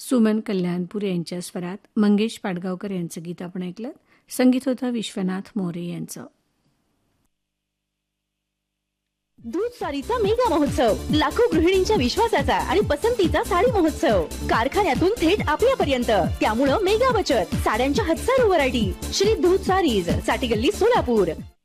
सुमन कल्याणपूर यांच्या स्वरात मंगेश पाडगावकर यांचं गीत आपण ऐकलं. संगीत होतं विश्वनाथ मोरे यांचं. दूध सारीचा मेगा महोत्सव, लाखो गृहिणींच्या विश्वासाचा आणि पसंतीचा साडी महोत्सव, कारखान्यातून थेट आपल्यापर्यंत. त्यामुळे मेगा बचत, साड्यांच्या हजारो व्हरायटी. श्री दूध सारीज, साठी गल्ली, सोलापूर.